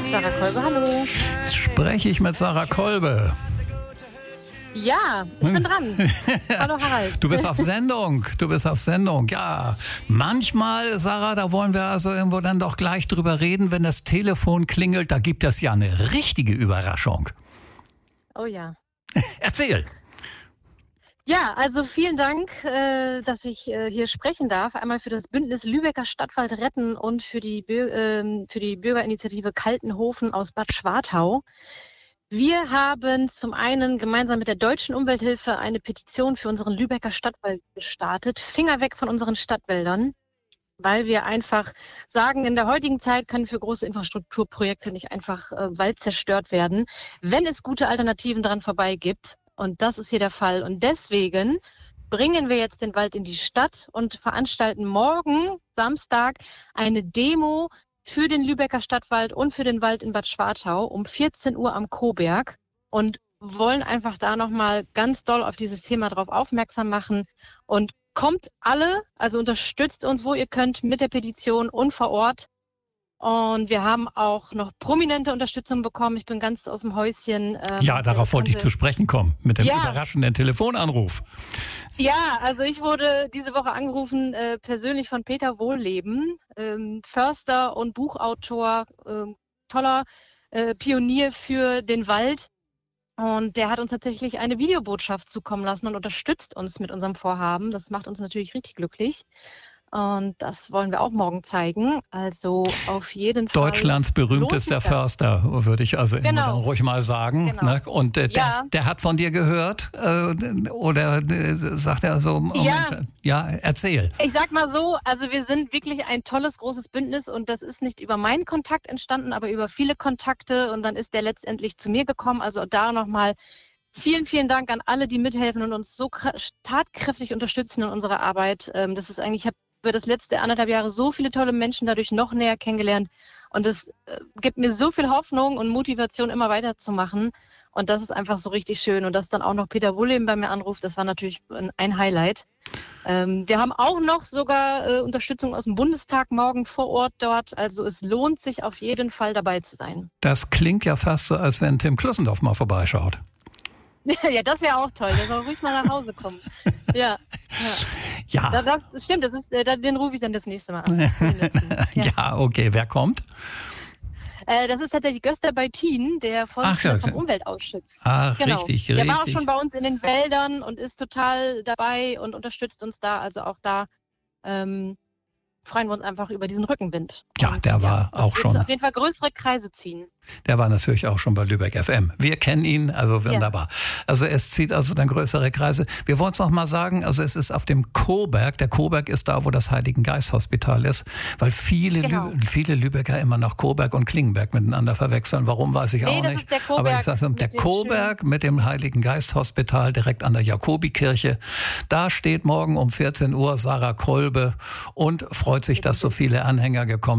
Sarah Kolbe, hallo. Spreche ich mit Sarah Kolbe? Ja, ich bin dran. Hallo Harald. Du bist auf Sendung, ja. Manchmal, Sarah, da wollen wir also irgendwo dann doch gleich drüber reden, wenn das Telefon klingelt, da gibt es ja eine richtige Überraschung. Oh ja. Erzähl. Ja, also vielen Dank, dass ich hier sprechen darf. Einmal für das Bündnis Lübecker Stadtwald retten und für die Bürgerinitiative Kaltenhofen aus Bad Schwartau. Wir haben zum einen gemeinsam mit der Deutschen Umwelthilfe eine Petition für unseren Lübecker Stadtwald gestartet. Finger weg von unseren Stadtwäldern, weil wir einfach sagen, in der heutigen Zeit können für große Infrastrukturprojekte nicht einfach Wald zerstört werden, wenn es gute Alternativen daran vorbei gibt. Und das ist hier der Fall. Und deswegen bringen wir jetzt den Wald in die Stadt und veranstalten morgen, Samstag, eine Demo für den Lübecker Stadtwald und für den Wald in Bad Schwartau um 14 Uhr am Koberg und wollen einfach da nochmal ganz doll auf dieses Thema drauf aufmerksam machen. Und kommt alle, also unterstützt uns, wo ihr könnt, mit der Petition und vor Ort. Und wir haben auch noch prominente Unterstützung bekommen. Ich bin ganz aus dem Häuschen. Ja, darauf wollte ich zu sprechen kommen, mit dem überraschenden Telefonanruf. Ja, also ich wurde diese Woche angerufen, persönlich von Peter Wohlleben, Förster und Buchautor, toller Pionier für den Wald. Und der hat uns tatsächlich eine Videobotschaft zukommen lassen und unterstützt uns mit unserem Vorhaben. Das macht uns natürlich richtig glücklich. Und das wollen wir auch morgen zeigen. Also auf jeden Fall. Deutschlands berühmtester Förster, würde ich also ruhig mal sagen. Genau. Ne? Und der hat von dir gehört? Oder sagt er so? Ja, erzähl. Ich sag mal so, also wir sind wirklich ein tolles, großes Bündnis und das ist nicht über meinen Kontakt entstanden, aber über viele Kontakte und dann ist der letztendlich zu mir gekommen. Also da nochmal vielen, vielen Dank an alle, die mithelfen und uns so tatkräftig unterstützen in unserer Arbeit. Das ist eigentlich, ich habe über das letzte 1,5 Jahre so viele tolle Menschen dadurch noch näher kennengelernt und es gibt mir so viel Hoffnung und Motivation, immer weiterzumachen und das ist einfach so richtig schön und dass dann auch noch Peter Wohlleben bei mir anruft, das war natürlich ein Highlight. Wir haben auch noch sogar Unterstützung aus dem Bundestag morgen vor Ort dort, also es lohnt sich auf jeden Fall dabei zu sein. Das klingt ja fast so, als wenn Tim Klussendorf mal vorbeischaut. Ja, das wäre auch toll. Der soll ruhig mal nach Hause kommen. Ja. Das stimmt. Den rufe ich dann das nächste Mal an. Ja, okay. Wer kommt? Das ist tatsächlich Gösta Beitin, der Vorsitzende vom Umweltausschuss. Richtig. Der war auch schon bei uns in den Wäldern und ist total dabei und unterstützt uns da. Also auch da freuen wir uns einfach über diesen Rückenwind. Ja, der war auch schon. Auf jeden Fall größere Kreise ziehen. Der war natürlich auch schon bei Lübeck FM. Wir kennen ihn, also wunderbar. Ja. Also es zieht also dann größere Kreise. Wir wollen es noch mal sagen, also es ist auf dem Koberg. Der Koberg ist da, wo das Heiligen Geist Hospital ist, weil viele Lübecker immer noch Koberg und Klingenberg miteinander verwechseln. Warum, weiß ich auch nicht. Ist der Aber ich sage, der Koberg mit dem Heiligen Geist Hospital direkt an der Jakobikirche. Da steht morgen um 14 Uhr Sarah Kolbe und freut sich, dass so viele Anhänger gekommen